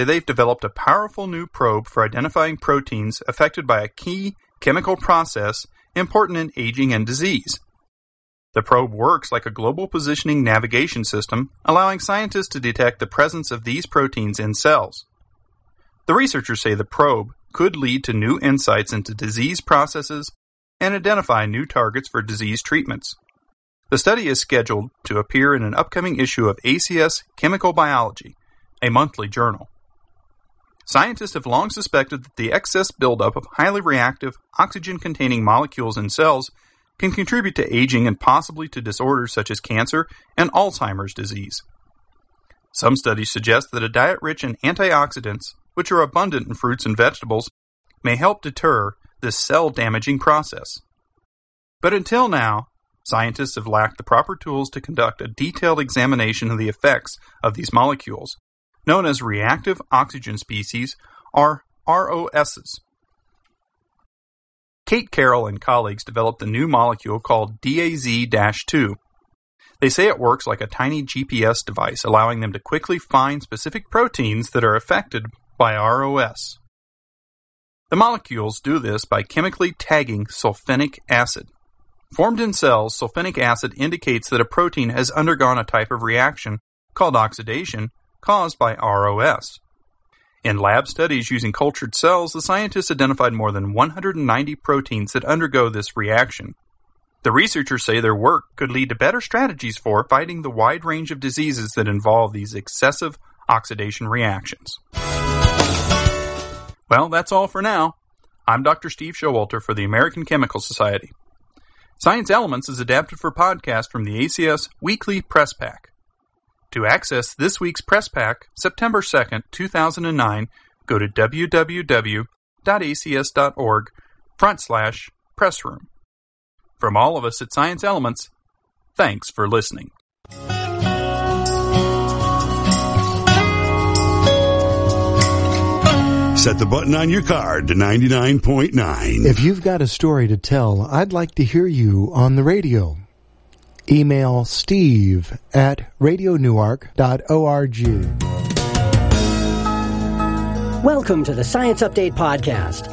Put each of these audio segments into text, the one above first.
they've developed a powerful new probe for identifying proteins affected by a key chemical process important in aging and disease. The probe works like a global positioning navigation system, allowing scientists to detect the presence of these proteins in cells. The researchers say the probe could lead to new insights into disease processes and identify new targets for disease treatments. The study is scheduled to appear in an upcoming issue of ACS Chemical Biology, a monthly journal. Scientists have long suspected that the excess buildup of highly reactive, oxygen-containing molecules in cells can contribute to aging and possibly to disorders such as cancer and Alzheimer's disease. Some studies suggest that a diet rich in antioxidants, which are abundant in fruits and vegetables, may help deter this cell-damaging process. But until now, scientists have lacked the proper tools to conduct a detailed examination of the effects of these molecules, known as reactive oxygen species, or ROSs. Kate Carroll and colleagues developed a new molecule called DAZ-2. They say it works like a tiny GPS device, allowing them to quickly find specific proteins that are affected by ROS. The molecules do this by chemically tagging sulfenic acid. Formed in cells, sulfenic acid indicates that a protein has undergone a type of reaction called oxidation caused by ROS. In lab studies using cultured cells, the scientists identified more than 190 proteins that undergo this reaction. The researchers say their work could lead to better strategies for fighting the wide range of diseases that involve these excessive oxidation reactions. Well, that's all for now. I'm Dr. Steve Showalter for the American Chemical Society. Science Elements is adapted for podcast from the ACS Weekly Press Pack. To access this week's Press Pack, September 2nd, 2009, go to www.acs.org/pressroom. From all of us at Science Elements, thanks for listening. Set the button on your card to 99.9. If you've got a story to tell, I'd like to hear you on the radio. Email steve@radionewark.org. Welcome to the Science Update Podcast.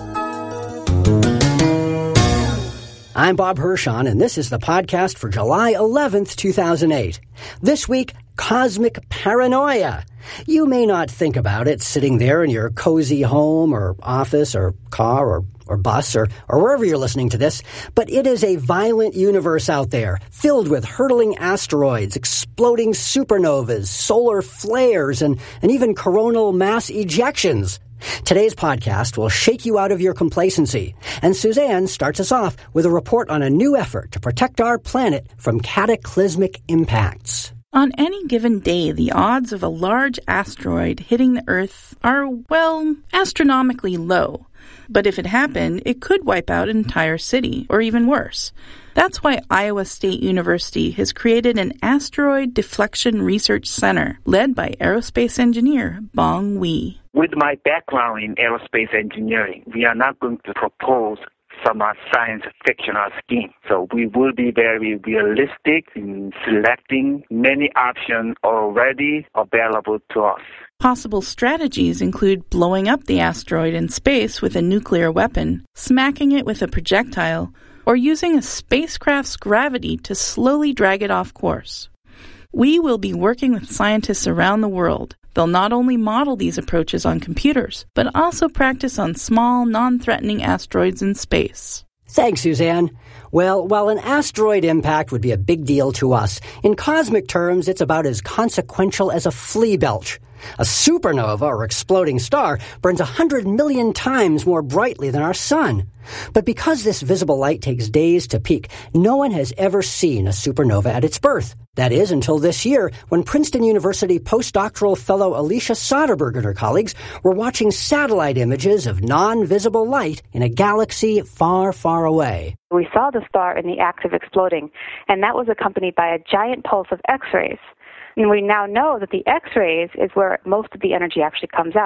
I'm Bob Hirschon, and this is the podcast for July 11th, 2008. This week, cosmic paranoia. You may not think about it sitting there in your cozy home or office or car or bus or wherever you're listening to this, but it is a violent universe out there, filled with hurtling asteroids, exploding supernovas, solar flares, and even coronal mass ejections. Today's podcast will shake you out of your complacency, and Suzanne starts us off with a report on a new effort to protect our planet from cataclysmic impacts. On any given day, the odds of a large asteroid hitting the Earth are, well, astronomically low. But if it happened, it could wipe out an entire city, or even worse. That's why Iowa State University has created an asteroid deflection research center led by aerospace engineer Bong Wee. With my background in aerospace engineering, we are not going to propose some science fictional scheme. So we will be very realistic in selecting many options already available to us. Possible strategies include blowing up the asteroid in space with a nuclear weapon, smacking it with a projectile, or using a spacecraft's gravity to slowly drag it off course. We will be working with scientists around the world. They'll not only model these approaches on computers, but also practice on small, non-threatening asteroids in space. Thanks, Suzanne. Well, while an asteroid impact would be a big deal to us, in cosmic terms, it's about as consequential as a flea belch. A supernova, or exploding star, burns 100 million times more brightly than our sun. But because this visible light takes days to peak, no one has ever seen a supernova at its birth. That is, until this year, when Princeton University postdoctoral fellow Alicia Soderberg and her colleagues were watching satellite images of non-visible light in a galaxy far, far away. We saw the star in the act of exploding, and that was accompanied by a giant pulse of X-rays. And we now know that the X-rays is where most of the energy actually comes out.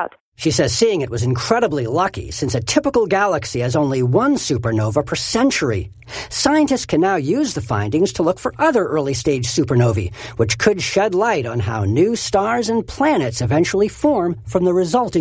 She says seeing it was incredibly lucky since a typical galaxy has only one supernova per century. Scientists can now use the findings to look for other early-stage supernovae, which could shed light on how new stars and planets eventually form from the resulting